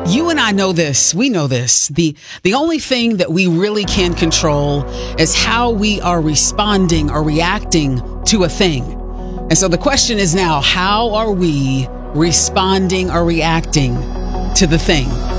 You and I know this. We know this. The only thing that we really can control is how we are responding or reacting to a thing. And so the question is now, how are we responding or reacting to the thing?